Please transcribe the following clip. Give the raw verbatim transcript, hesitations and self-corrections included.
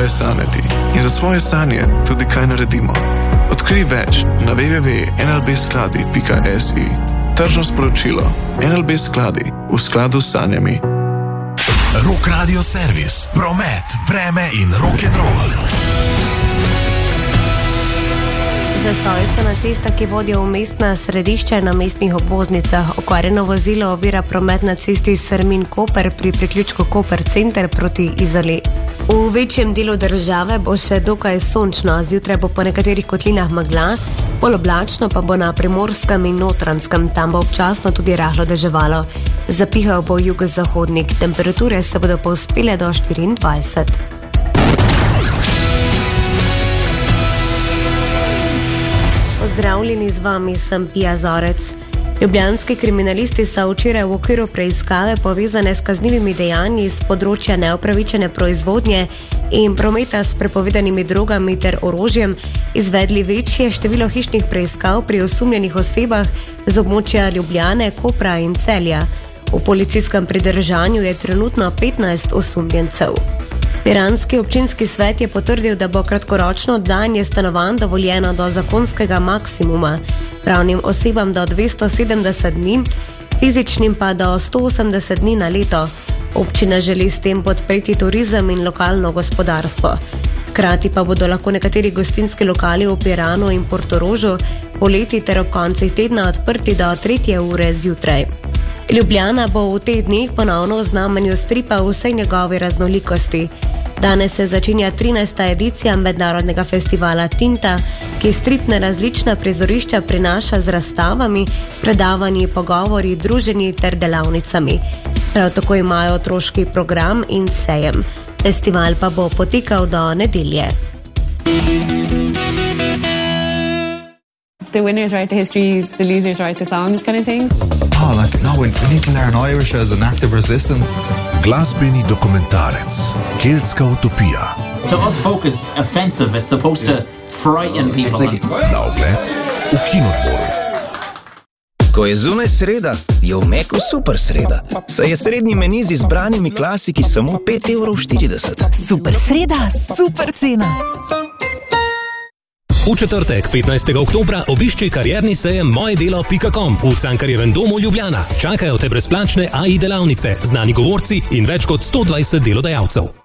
svoje sanjati in za svoje sanje tudi kaj naredimo. Odkrij več na w w w pika n l b skladi pika s i. Tržno sporočilo. N L B skladi v skladu s sanjami. Rock Radio Servis. Promet, vreme in rock'n'roll. Zastoji so na cestah, ki vodijo v mestna središča na mestnih obvoznicah. Okvarjeno vozilo ovira promet na cesti Srmin-Koper pri priključku Koper Center proti Izoli. V večjem delu države bo še dokaj sončno, zjutraj bo po nekaterih kotlinah megla, bolj oblačno pa bo na Primorskem in Notranjskem, tam bo občasno tudi rahlo deževalo. Zapihal bo jugozahodnik, temperature se bodo povzpele do štiriindvajset. Pozdravljeni, z vami sem Pija Zorec. Ljubljanski kriminalisti so včeraj v okviru preiskave povezane s kaznivimi dejanji z področja neupravičene proizvodnje in prometa s prepovedanimi drogami ter orožjem izvedli večje število hišnih preiskav pri osumljenih osebah z območja Ljubljane, Kopra in Celja. V policijskem pridržanju je trenutno petnajst osumljencev. Piranski občinski svet je potrdil, da bo kratkoročno oddajanje stanovanj dovoljeno do zakonskega maksimuma, pravnim osebam do dvesto sedemdeset dni, fizičnim pa do sto osemdeset dni na leto. Občina želi s tem podpreti turizem in lokalno gospodarstvo. Hkrati pa bodo lahko nekateri gostinski lokali v Piranu in Portorožu poleti ter ob koncih tedna odprti do tretje ure zjutraj. Ljubljana bo v teh dneh ponovno v znamenju stripa v vsej njegovi raznolikosti. Danes se začenja trinajsta edicija mednarodnega festivala Tinta, ki strip na različna prizorišča prinaša z razstavami, predavanji, pogovori, druženji ter delavnicami. Prav tako imajo otroški program in sejem. Festival pa bo potekal do nedelje. The winners write the history, the losers write the songs, kind of thing. Oh, like, no, we need to learn Irish as an active resistance. Glasbeni dokumentarec, Keltska utopija. To us folk is offensive, it's supposed to frighten people. Like, na ogled v Kinodvoru. Ko je zunaj sreda, je v Meku super sreda. Saj je srednji meni z izbranimi klasiki samo pet evrov štirideset. Super sreda, super cena. V četrtek, petnajstega oktobra, obišči karierni sejem moje delo pika com v Cankarjevem domu Ljubljana. Čakajo te brezplačne A I delavnice, znani govorci in več kot sto dvajset delodajalcev.